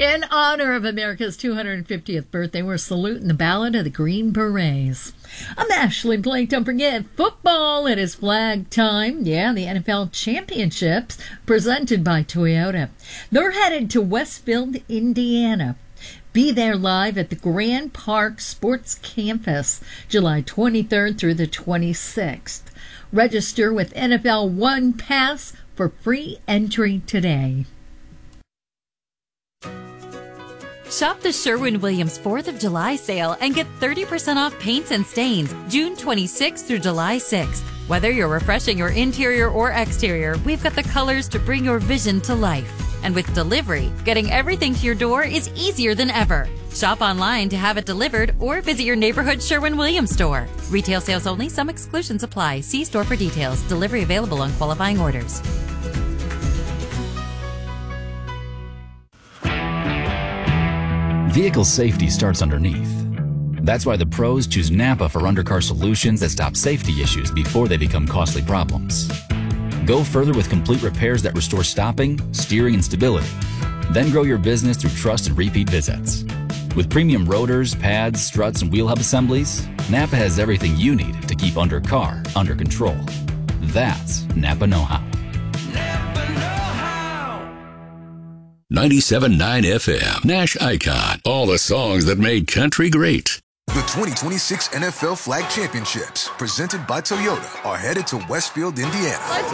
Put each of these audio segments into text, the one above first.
In honor of America's 250th birthday, we're saluting the Ballad of the Green Berets. I'm Ashley Blake. Don't forget, football, it is flag time. Yeah, the NFL Championships presented by Toyota. They're headed to Westfield, Indiana. Be there live at the Grand Park Sports Campus, July 23rd through the 26th. Register with NFL One Pass for free entry today. Shop the Sherwin-Williams 4th of July sale and get 30% off paints and stains June 26th through July 6th. Whether you're refreshing your interior or exterior, we've got the colors to bring your vision to life. And with delivery, getting everything to your door is easier than ever. Shop online to have it delivered or visit your neighborhood Sherwin-Williams store. Retail sales only. Some exclusions apply. See store for details. Delivery available on qualifying orders. Vehicle safety starts underneath. That's why the pros choose Napa for undercar solutions that stop safety issues before they become costly problems. Go further with complete repairs that restore stopping, steering, and stability. Then grow your business through trust and repeat visits. With premium rotors, pads, struts, and wheel hub assemblies, Napa has everything you need to keep undercar under control. That's Napa know-how. 97.9 FM, Nash Icon. All the songs that made country great. The 2026 NFL Flag Championships, presented by Toyota, are headed to Westfield, Indiana. Let's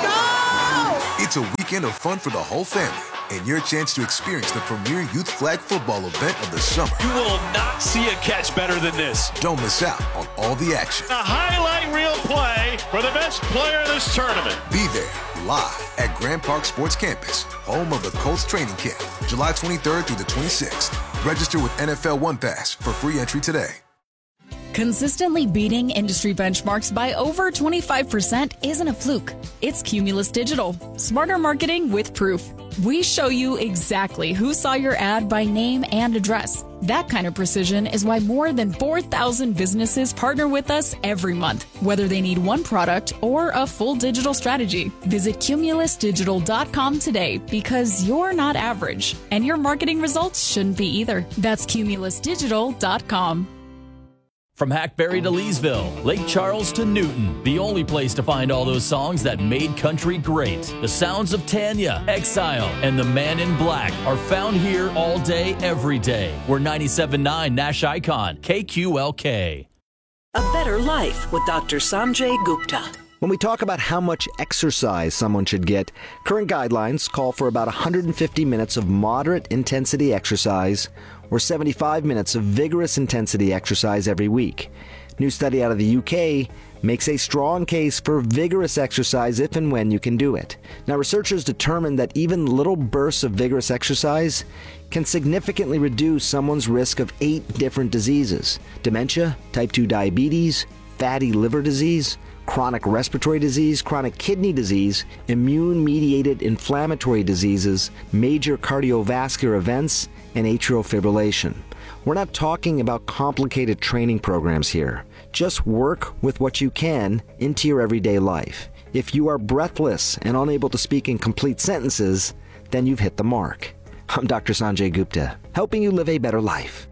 go! It's a weekend of fun for the whole family and your chance to experience the premier youth flag football event of the summer. You will not see a catch better than this. Don't miss out on all the action. A highlight reel play for the best player of this tournament. Be there live at Grand Park Sports Campus, home of the Colts training camp, July 23rd through the 26th. Register with NFL One Pass for free entry today. Consistently beating industry benchmarks by over 25% isn't a fluke. It's Cumulus Digital. Smarter marketing with proof. We show you exactly who saw your ad by name and address. That kind of precision is why more than 4,000 businesses partner with us every month, whether they need one product or a full digital strategy. Visit cumulusdigital.com today because you're not average, and your marketing results shouldn't be either. That's cumulusdigital.com. From Hackberry to Leesville, Lake Charles to Newton, the only place to find all those songs that made country great. The sounds of Tanya, Exile, and The Man in Black are found here all day, every day. We're 97.9 Nash Icon, KQLK. A Better Life with Dr. Sanjay Gupta. When we talk about how much exercise someone should get, current guidelines call for about 150 minutes of moderate intensity exercise or 75 minutes of vigorous intensity exercise every week. New study out of the UK makes a strong case for vigorous exercise if and when you can do it. Now, researchers determined that even little bursts of vigorous exercise can significantly reduce someone's risk of 8 different diseases: dementia, type 2 diabetes, fatty liver disease, chronic respiratory disease, chronic kidney disease, immune-mediated inflammatory diseases, major cardiovascular events, and atrial fibrillation. We're not talking about complicated training programs here. Just work with what you can into your everyday life. If you are breathless and unable to speak in complete sentences, then you've hit the mark. I'm Dr. Sanjay Gupta, helping you live a better life.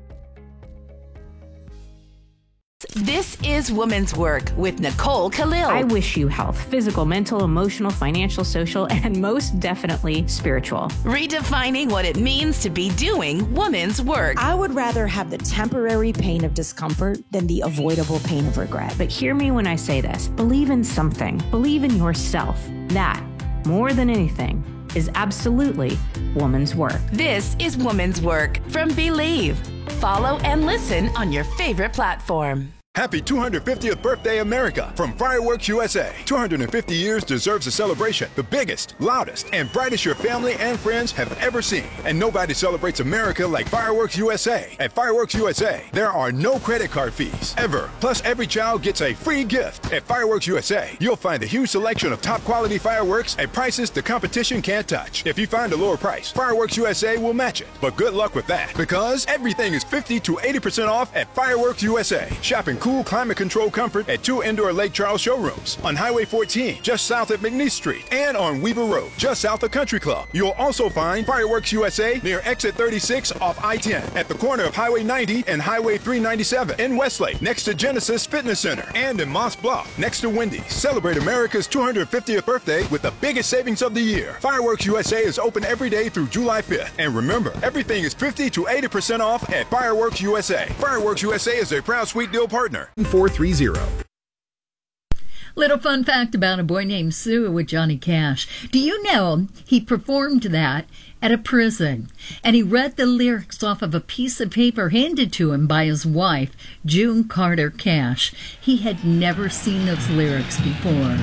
This is Women's Work with Nicole Khalil. I wish you health, physical, mental, emotional, financial, social, and most definitely spiritual. Redefining what it means to be doing women's work. I would rather have the temporary pain of discomfort than the avoidable pain of regret. But hear me when I say this. Believe in something. Believe in yourself. That, more than anything, is absolutely woman's work. This is Women's Work from Believe. Follow and listen on your favorite platform. Happy 250th birthday, America, from Fireworks USA. 250 years deserves a celebration, the biggest, loudest, and brightest your family and friends have ever seen. And nobody celebrates America like Fireworks USA. At Fireworks USA, there are no credit card fees, ever. Plus, every child gets a free gift. At Fireworks USA, you'll find a huge selection of top-quality fireworks at prices the competition can't touch. If you find a lower price, Fireworks USA will match it. But good luck with that, because everything is 50 to 80% off at Fireworks USA. Shopping and cool climate control comfort at 2 indoor Lake Charles showrooms on Highway 14, just south of McNeese Street, and on Weaver Road, just south of Country Club. You'll also find Fireworks USA near Exit 36 off I-10 at the corner of Highway 90 and Highway 397 in Westlake, next to Genesis Fitness Center, and in Moss Bluff, next to Wendy's. Celebrate America's 250th birthday with the biggest savings of the year. Fireworks USA is open every day through July 5th. And remember, everything is 50 to 80% off at Fireworks USA. Fireworks USA is a proud Sweet Deal partner. 430. Little fun fact about a boy named Sue with Johnny Cash. Do you know he performed that at a prison? And he read the lyrics off of a piece of paper handed to him by his wife, June Carter Cash. He had never seen those lyrics before.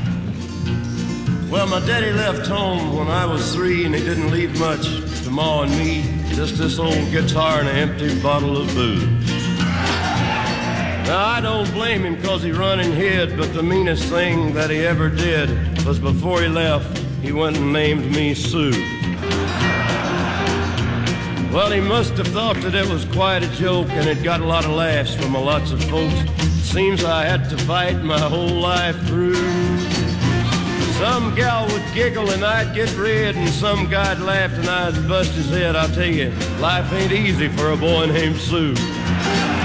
Well, my daddy left home when I was 3, and he didn't leave much to Ma and me, just this old guitar and an empty bottle of booze. Now, I don't blame him 'cause he run and hid, but the meanest thing that he ever did was before he left, he went and named me Sue. Well, he must have thought that it was quite a joke, and it got a lot of laughs from lots of folks. Seems I had to fight my whole life through. Some gal would giggle and I'd get red, and some guy'd laugh and I'd bust his head. I'll tell you, life ain't easy for a boy named Sue.